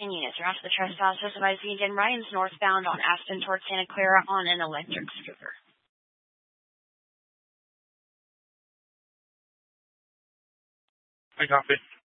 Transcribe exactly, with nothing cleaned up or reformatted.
ten units. You're after the trespass. Advised again. Ryan's northbound on Aspen towards Santa Clara on an electric scooter. I copy.